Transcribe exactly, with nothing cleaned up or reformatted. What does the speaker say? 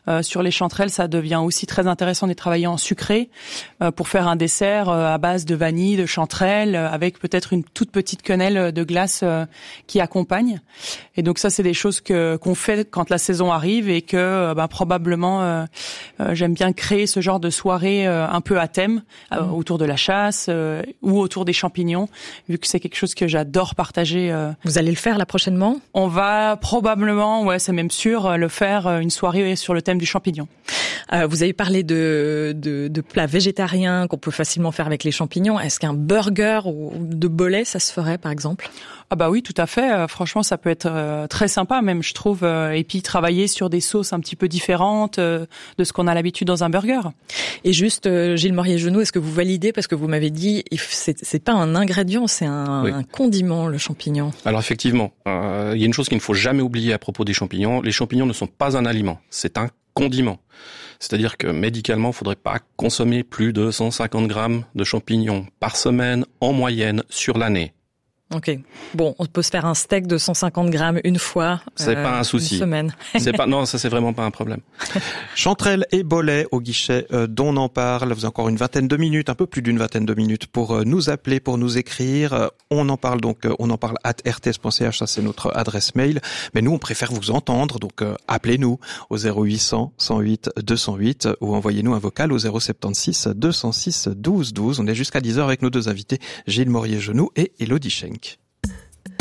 Euh, sur les chanterelles, ça devient aussi très intéressant de les travailler en sucré euh, pour faire un dessert euh, à base de vanille, de chanterelles, euh, avec peut-être une toute petite quenelle de glace euh, qui accompagne. Et donc ça, c'est des choses que qu'on fait quand la saison arrive et que euh, ben, probablement euh, euh, j'aime bien créer ce genre de soirée euh, un peu à thème euh, mmh. autour de la chasse euh, ou autour des champignons, vu que c'est quelque chose que j'adore partager. Euh. Vous allez le faire là prochainement ? On va probablement, ouais, c'est même sûr, le faire une soirée sur le thème du champignon. Euh, vous avez parlé de, de, de plats végétariens qu'on peut facilement faire avec les champignons. Est-ce qu'un burger ou de bolet, ça se ferait par exemple ? Ah bah oui, tout à fait. Euh, franchement, ça peut être euh, très sympa même, je trouve. Euh, et puis travailler sur des sauces un petit peu différentes euh, de ce qu'on a l'habitude dans un burger. Et juste, euh, Gilles Morier-Genoux, est-ce que vous validez, parce que vous m'avez dit, c'est, c'est pas un ingrédient, c'est un, oui. un condiment, le champignon. Alors effectivement, euh, il y a une chose qu'il ne faut jamais oublier à propos des champignons. Les champignons ne sont pas un aliment, c'est un condiment. C'est-à-dire que médicalement, il ne faudrait pas consommer plus de cent cinquante grammes de champignons par semaine en moyenne sur l'année. Ok. Bon, on peut se faire un steak de cent cinquante grammes une fois. C'est euh, pas un souci. Une semaine. C'est pas, non, ça c'est vraiment pas un problème. Chanterelles et bolets au guichet euh, d'On en parle. Vous avez encore une vingtaine de minutes, un peu plus d'une vingtaine de minutes pour euh, nous appeler, pour nous écrire. Euh, on en parle donc, euh, on en parle at r t s point c h, ça c'est notre adresse mail. Mais nous, on préfère vous entendre, donc euh, appelez-nous au zéro huit cents, cent huit, deux cent huit ou envoyez-nous un vocal au zéro soixante-seize, deux cent six, douze douze. On est jusqu'à dix heures avec nos deux invités, Gilles Morier-Genoux et Élodie Schenk.